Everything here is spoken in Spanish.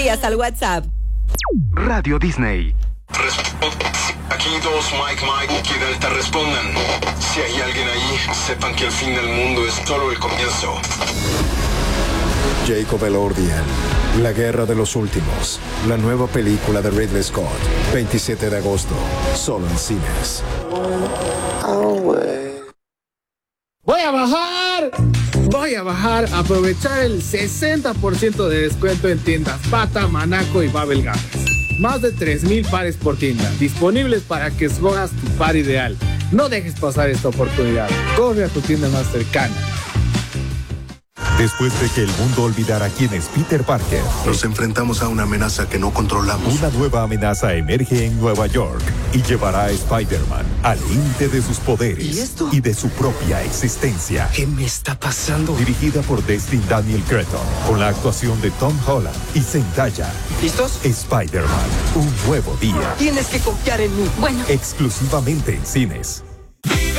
historias al WhatsApp. Radio Disney. Aquí dos, Mike, que Delta respondan. Si hay alguien ahí, sepan que el fin del mundo es solo el comienzo. Jacob Elordian, La Guerra de los Últimos, la nueva película de Ridley Scott, 27 de agosto, solo en cines. Voy a bajar, aprovechar el 60% de descuento en tiendas Pata, Manaco y Babel Games. Más de 3,000 pares por tienda, disponibles para que escogas tu par ideal. No dejes pasar esta oportunidad. Corre a tu tienda más cercana. Después de que el mundo olvidara quién es Peter Parker, nos enfrentamos a una amenaza que no controlamos. Una nueva amenaza emerge en Nueva York y llevará a Spider-Man al límite de sus poderes y de su propia existencia. ¿Qué me está pasando? Dirigida por Destin Daniel Cretton, con la actuación de Tom Holland y Zendaya. ¿Listos? Spider-Man, un nuevo día. Tienes que confiar en mí. Bueno. Exclusivamente en cines.